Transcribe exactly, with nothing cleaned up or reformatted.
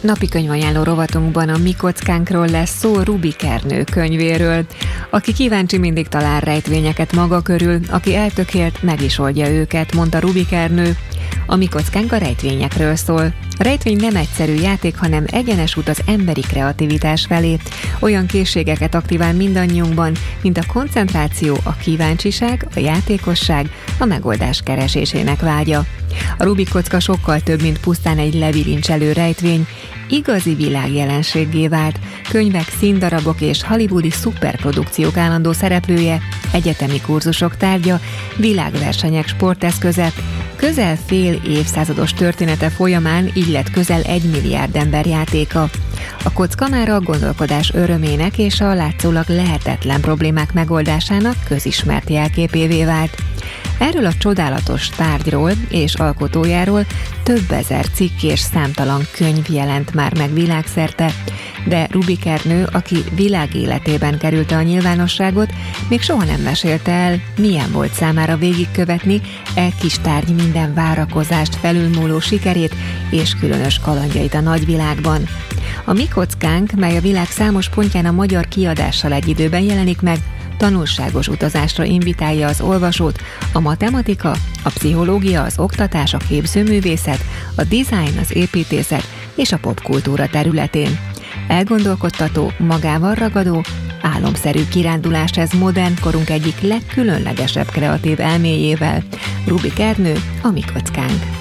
Napi könyvajánló rovatunkban a Mi kockánkról lesz szó, Rubik Ernő könyvéről. Aki kíváncsi, mindig talál rejtvényeket maga körül, aki eltökélt, meg is oldja őket, mondta Rubik Ernő. A Mi kockánk a rejtvényekről szól. A rejtvény nem egyszerű játék, hanem egyenes út az emberi kreativitás felé. Olyan készségeket aktivál mindannyiunkban, mint a koncentráció, a kíváncsiság, a játékosság, a megoldás keresésének vágya. A Rubik kocka sokkal több, mint pusztán egy lebilincselő rejtvény, igazi világjelenséggé vált, könyvek, színdarabok és hollywoodi szuperprodukciók állandó szereplője, egyetemi kurzusok tárgya, világversenyek sporteszköze, közel fél évszázados története folyamán így lett közel egy milliárd ember játéka. A kocka már a gondolkodás örömének és a látszólag lehetetlen problémák megoldásának közismert jelképévé vált. Erről a csodálatos tárgyról és alkotójáról több ezer cikk és számtalan könyv jelent már meg világszerte, de Rubik Ernő, aki világéletében kerülte a nyilvánosságot, még soha nem mesélte el, milyen volt számára végigkövetni e kis tárgy minden várakozást felülmúló sikerét és különös kalandjait a nagyvilágban. A Mi kockánk, mely a világ számos pontján a magyar kiadással egy időben jelenik meg, tanulságos utazásra invitálja az olvasót a matematika, a pszichológia, az oktatás, a képzőművészet, a design, az építészet és a popkultúra területén. Elgondolkodtató, magával ragadó, álomszerű kirándulás ez modern korunk egyik legkülönlegesebb kreatív elméjével. Rubik Ernő, a Mi kockánk.